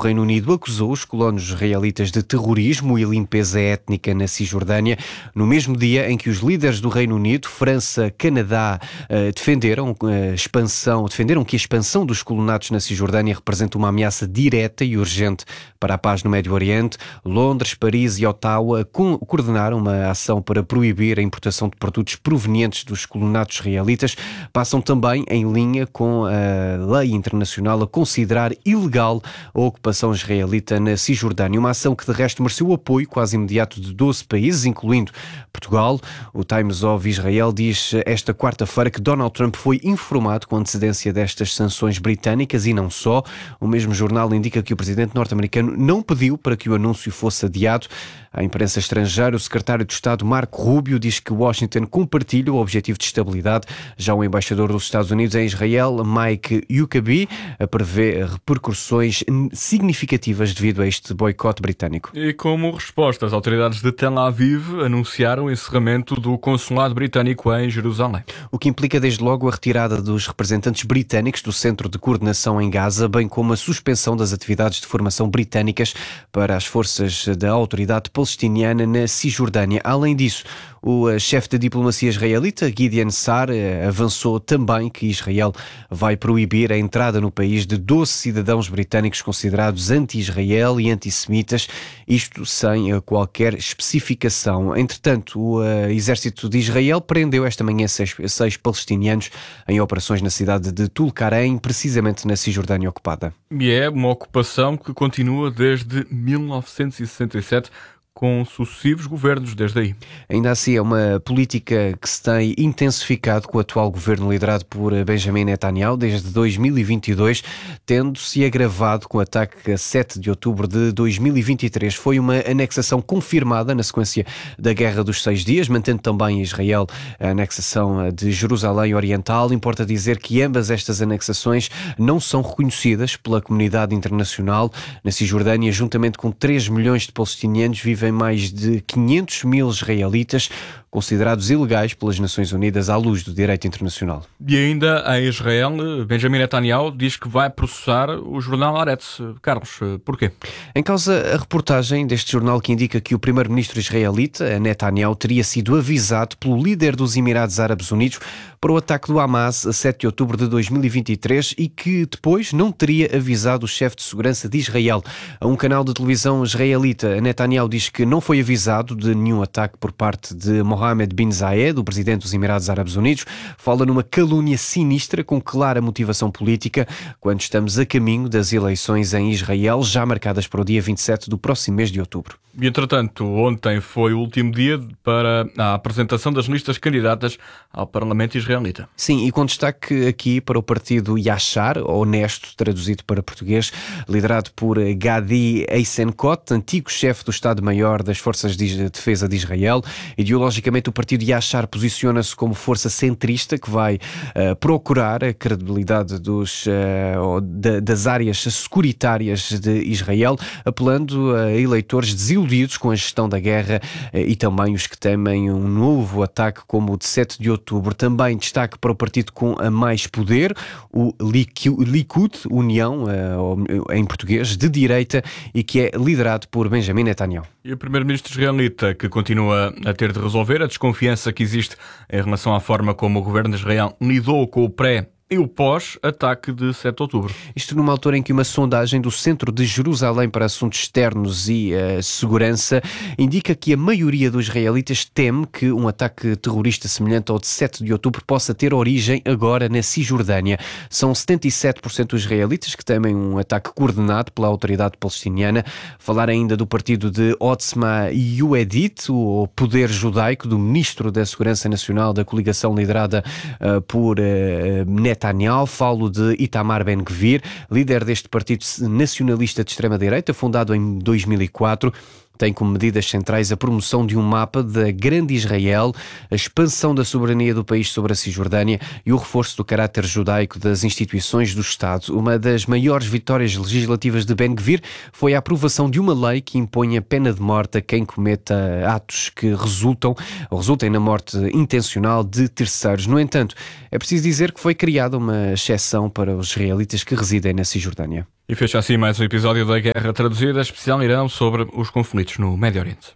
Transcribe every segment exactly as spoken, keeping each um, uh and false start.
Reino Unido acusou os colonos israelitas de terrorismo e limpeza étnica na Cisjordânia, no mesmo dia em que os líderes do Reino Unido, França, Canadá, defenderam a expansão, defenderam que a expansão dos colonatos na Cisjordânia representa uma ameaça direta e urgente para a paz no Médio Oriente. Londres, Paris e Ottawa coordenaram uma ação para proibir a importação de produtos provenientes dos colonatos israelitas. Passam também em linha com a lei internacional a considerar ilegal a ocupação israelita na Cisjordânia. Uma ação que de resto mereceu o apoio quase imediato de doze países, incluindo Portugal. O Times of Israel diz esta quarta-feira que Donald Trump foi informado com antecedência destas sanções britânicas e não só. O mesmo jornal indica que o presidente norte-americano não pediu para que o anúncio fosse adiado. À imprensa estrangeira, o secretário de Estado Marco Rubio diz que Washington compartilha o objetivo de estabilidade. Já o embaixador dos Estados Unidos em Israel, Mike Huckabee, prevê repercussões significativas devido a este boicote britânico. E como resposta, as autoridades de Tel Aviv anunciaram o encerramento do consulado britânico em Jerusalém. O que implica desde logo a retirada dos representantes britânicos do Centro de Coordenação em Gaza, bem como a suspensão das atividades de formação britânicas para as forças da autoridade palestiniana na Cisjordânia. Além disso, o chefe da diplomacia israelita, Gideon Sa'ar, avançou também que Israel vai proibir a entrada no país de doze cidadãos britânicos considerados anti-Israel e antissemitas, isto sem qualquer especificação. Entretanto, o exército de Israel prendeu esta manhã seis, seis palestinianos em operações na cidade de Tulkarem, precisamente na Cisjordânia ocupada. E é uma ocupação que continua desde mil novecentos e sessenta e sete, com sucessivos governos desde aí. Ainda assim, é uma política que se tem intensificado com o atual governo liderado por Benjamin Netanyahu desde dois mil e vinte e dois, tendo-se agravado com o ataque a sete de outubro de dois mil e vinte e três. Foi uma anexação confirmada na sequência da Guerra dos Seis Dias, mantendo também Israel a anexação de Jerusalém Oriental. Importa dizer que ambas estas anexações não são reconhecidas pela comunidade internacional. Na Cisjordânia, juntamente com três milhões de palestinianos, vivem mais de quinhentos mil israelitas considerados ilegais pelas Nações Unidas à luz do direito internacional. E ainda em Israel, Benjamin Netanyahu diz que vai processar o jornal Haaretz. Carlos, porquê? Em causa a reportagem deste jornal que indica que o primeiro-ministro israelita, Netanyahu, teria sido avisado pelo líder dos Emirados Árabes Unidos para o ataque do Hamas a sete de outubro de dois mil e vinte e três e que depois não teria avisado o chefe de segurança de Israel. A um canal de televisão israelita, Netanyahu diz que não foi avisado de nenhum ataque por parte de Mohammed bin Zayed, o presidente dos Emirados Árabes Unidos. Fala numa calúnia sinistra com clara motivação política quando estamos a caminho das eleições em Israel, já marcadas para o dia vinte e sete do próximo mês de outubro. E, entretanto, ontem foi o último dia para a apresentação das listas candidatas ao Parlamento israelita. Sim, e com destaque aqui para o partido Yashar, honesto, traduzido para português, liderado por Gadi Eisenkot, antigo chefe do Estado-Maior das Forças de Defesa de Israel. Ideologicamente, o partido Yashar posiciona-se como força centrista que vai uh, procurar a credibilidade dos, uh, da, das áreas securitárias de Israel, apelando a eleitores desiludidos com a gestão da guerra uh, e também os que temem um novo ataque como o de sete de outubro. Também destaque para o partido com a mais poder, o Likud, União, uh, em português, de direita, e que é liderado por Benjamin Netanyahu. E o primeiro-ministro israelita, que continua a ter de resolver a desconfiança que existe em relação à forma como o governo de Israel lidou com o pré e o pós-ataque de sete de outubro. Isto numa altura em que uma sondagem do Centro de Jerusalém para Assuntos Externos e uh, Segurança indica que a maioria dos israelitas teme que um ataque terrorista semelhante ao de sete de outubro possa ter origem agora na Cisjordânia. São setenta e sete por cento dos israelitas que temem um ataque coordenado pela autoridade palestiniana. Falar ainda do partido de Otzma Yehudit, o poder judaico do ministro da Segurança Nacional da coligação liderada uh, por uh, Netanyahu. Falo de Itamar Ben-Gvir, líder deste partido nacionalista de extrema-direita, fundado em dois mil e quatro. Tem como medidas centrais a promoção de um mapa da Grande Israel, a expansão da soberania do país sobre a Cisjordânia e o reforço do caráter judaico das instituições do Estado. Uma das maiores vitórias legislativas de Ben-Gvir foi a aprovação de uma lei que impõe a pena de morte a quem cometa atos que resultam ou resultem na morte intencional de terceiros. No entanto, é preciso dizer que foi criada uma exceção para os israelitas que residem na Cisjordânia. E fecha assim mais um episódio da Guerra Traduzida, especial no Irão, sobre os conflitos no Médio Oriente.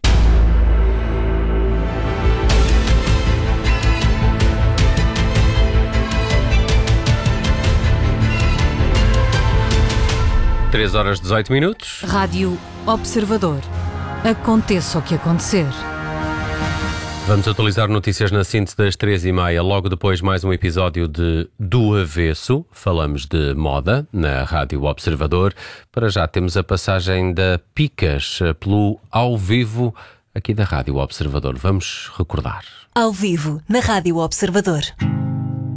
três horas e dezoito minutos. Rádio Observador. Aconteça o que acontecer. Vamos atualizar notícias na síntese das três e meia. Logo depois, mais um episódio de Do Avesso. Falamos de moda na Rádio Observador. Para já temos a passagem da Picas pelo Ao Vivo aqui da Rádio Observador. Vamos recordar. Ao vivo na Rádio Observador.